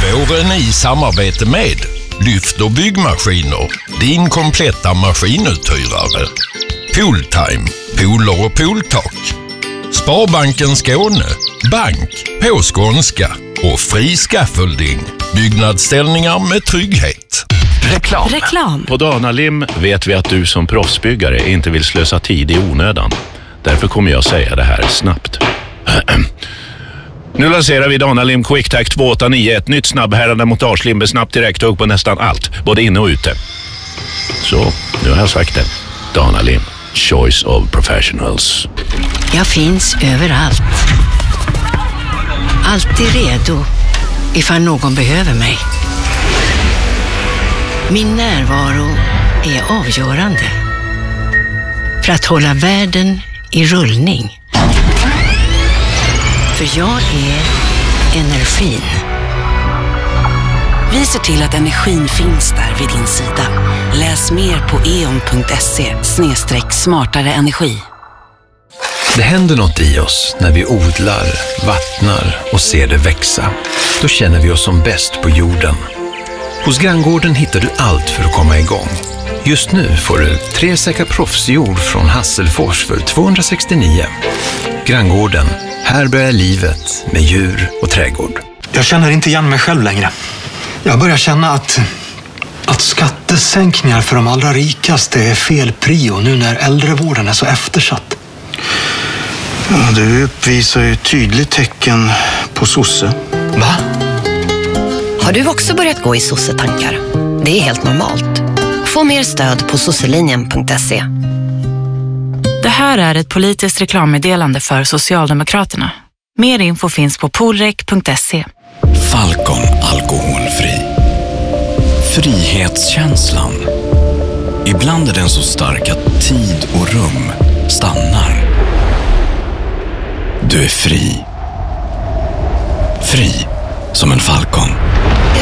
Våren i samarbete med Lyft och byggmaskiner, din kompletta maskinuthyrare. Pooltime, pooler och pooltak. Sparbanken Skåne, bank på skånska och fri scaffolding, byggnadsställningar med trygghet. Reklam. På Dana-Lim vet vi att du som proffsbyggare inte vill slösa tid i onödan. Därför kommer jag säga det här snabbt. Nu lanserar vi Dana-Lim QuickTac 289, ett nytt snabbhärande montagelim med snabbt direkt hugg på nästan allt, både inne och ute. Så, nu har jag sagt det. Dana-Lim, choice of professionals. Jag finns överallt. Alltid redo ifall någon behöver mig. Min närvaro är avgörande för att hålla världen i rullning. För jag är energin. Vi ser till att energin finns där vid din sida. Läs mer på eon.se/smartare energi. Det händer något i oss när vi odlar, vattnar och ser det växa. Då känner vi oss som bäst på jorden. Hos Granngården hittar du allt för att komma igång. Just nu får du 3 säckar proffsjord från Hasselfors för 269. Granngården, här börjar livet med djur och trädgård. Jag känner inte igen mig själv längre. Jag börjar känna att skattesänkningar för de allra rikaste är fel prio nu när äldrevården är så eftersatt. Ja, du uppvisar ju tydligt tecken på sosse. Va? Har du också börjat gå i sossetankar? Det är helt normalt. Få mer stöd på sosselinjen.se. Det här är ett politiskt reklammeddelande för Socialdemokraterna. Mer info finns på poolrek.se. Falcon alkoholfri. Frihetskänslan. Ibland är den så stark att tid och rum stannar. Du är fri. Fri som en falcon.